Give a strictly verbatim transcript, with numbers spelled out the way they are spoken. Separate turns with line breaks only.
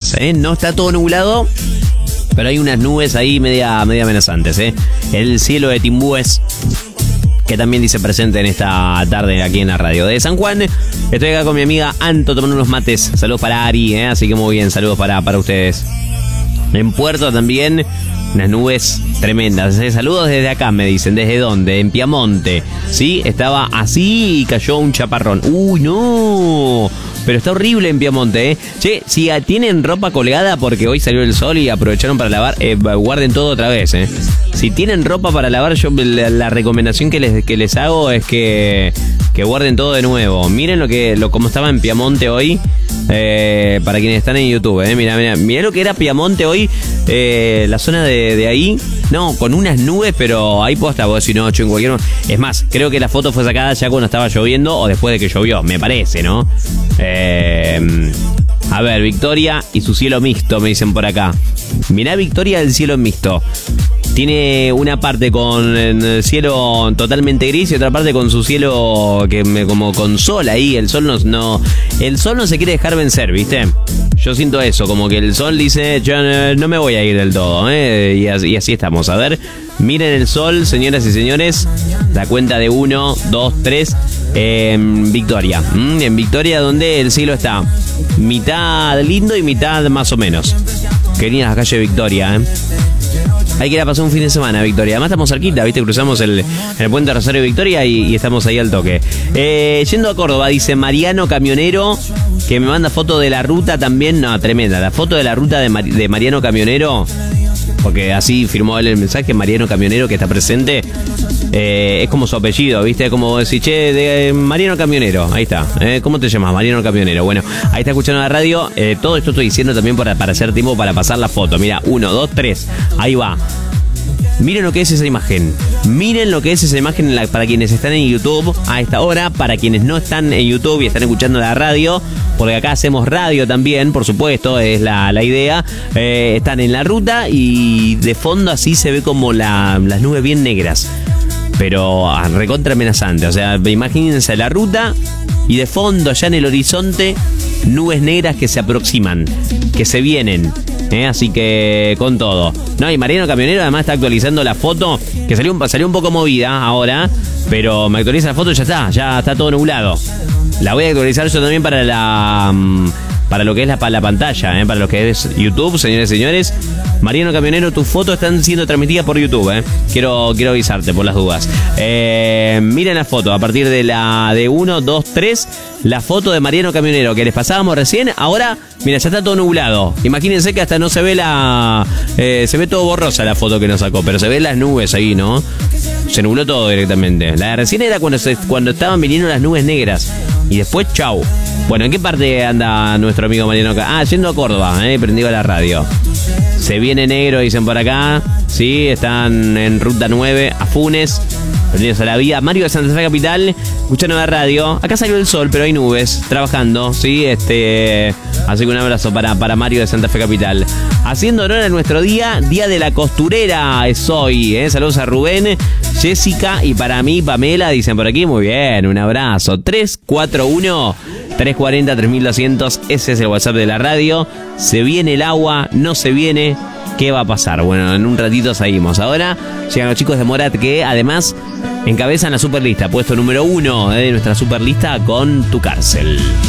nubes, ¿eh? No está todo nublado, pero hay unas nubes ahí media, media amenazantes, ¿eh? El cielo de Timbúes, que también dice presente en esta tarde aquí en la radio de San Juan. Estoy acá con mi amiga Anto tomando unos mates. Saludos para Ari, ¿eh? Así que muy bien, saludos para, para ustedes. En Puerto también, unas nubes tremendas. ¿eh? Saludos desde acá, me dicen. ¿Desde dónde? En Piamonte. Sí, estaba así y cayó un chaparrón. ¡Uy, no! Pero está horrible en Piamonte, ¿eh? Che, si tienen ropa colgada porque hoy salió el sol y aprovecharon para lavar, eh, guarden todo otra vez, ¿eh? Si tienen ropa para lavar, yo la, la recomendación que les, que les hago es que, que guarden todo de nuevo. Miren lo que lo como estaba en Piamonte hoy, eh, para quienes están en YouTube, ¿eh? Mirá, mirá, mirá lo que era Piamonte hoy, eh, la zona de, de ahí. No, con unas nubes, pero ahí posta, vos si no, en cualquier... Es más, creo que la foto fue sacada ya cuando estaba lloviendo o después de que llovió, me parece, ¿no? Eh, a ver, Victoria y su cielo mixto, me dicen por acá. Mirá Victoria del cielo mixto. Tiene una parte con el cielo totalmente gris y otra parte con su cielo que me, como con sol ahí. El sol no, no, el sol no se quiere dejar vencer, ¿viste? Yo siento eso, como que el sol dice, yo no me voy a ir del todo, ¿eh? Y así, y así estamos. A ver, miren el sol, señoras y señores. La cuenta de uno, dos, tres. En Victoria. ¿Mm? En Victoria, donde el cielo está mitad lindo y mitad más o menos. Qué la calle Victoria, ¿eh? Hay que ir a pasar un fin de semana, Victoria. Además estamos cerquita, ¿viste? Cruzamos el, el puente Rosario Victoria y, y estamos ahí al toque. Eh, yendo a Córdoba, dice Mariano Camionero, que me manda foto de la ruta también. No, tremenda. La foto de la ruta de, Mar, de Mariano Camionero, porque así firmó él el mensaje, Mariano Camionero, que está presente. Eh, es como su apellido, ¿viste? Como decir, che, de eh, Mariano Camionero. Ahí está. ¿eh? ¿Cómo te llamas? Mariano Camionero. Bueno, ahí está escuchando la radio. Eh, todo esto estoy diciendo también para, para hacer tiempo para pasar la foto. Mira, uno, dos, tres. Ahí va. Miren lo que es esa imagen. Miren lo que es esa imagen en la, para quienes están en YouTube a esta hora. Para quienes no están en YouTube y están escuchando la radio, porque acá hacemos radio también, por supuesto, es la, la idea. Eh, están en la ruta y de fondo así se ve como la, las nubes bien negras, pero recontra amenazante. O sea, imagínense la ruta y de fondo, allá en el horizonte, nubes negras que se aproximan, que se vienen. ¿eh? Así que con todo. No, y Mariano Camionero además está actualizando la foto, que salió un, salió un poco movida ahora, pero me actualiza la foto y ya está, ya está todo nublado. La voy a actualizar yo también para la... para lo que es la, la pantalla, ¿eh? Para lo que es YouTube, señores y señores. Mariano Camionero, tus fotos están siendo transmitidas por YouTube, ¿eh? Quiero, quiero avisarte por las dudas. Eh, miren la foto, a partir de la de uno, dos, tres, la foto de Mariano Camionero que les pasábamos recién. Ahora, mira, ya está todo nublado. Imagínense que hasta no se ve la... Eh, se ve todo borrosa la foto que nos sacó, pero se ven las nubes ahí, ¿no? Se nubló todo directamente. La de recién era cuando, se, cuando estaban viniendo las nubes negras. Y después, chau. Bueno, ¿en qué parte anda nuestro amigo Mariano? Ah, yendo a Córdoba, eh, prendido a la radio. Se viene negro, dicen por acá. Sí, están en ruta nueve, a Funes, prendidos a la vía. Mario de Santa Fe Capital, escuchando la radio. Acá salió el sol, pero hay nubes, trabajando, sí, este... Así que un abrazo para, para Mario de Santa Fe Capital. Haciendo honor a nuestro día, Día de la Costurera es hoy, ¿eh? Saludos a Rubén, Jessica y para mí, Pamela, dicen por aquí. Muy bien, un abrazo. tres cuatro uno, tres cuatro cero, tres mil doscientos, ese es el WhatsApp de la radio. Se viene el agua, no se viene. ¿Qué va a pasar? Bueno, en un ratito seguimos. Ahora llegan los chicos de Morat, que además encabezan la superlista, puesto número uno de nuestra superlista con Tu Cárcel.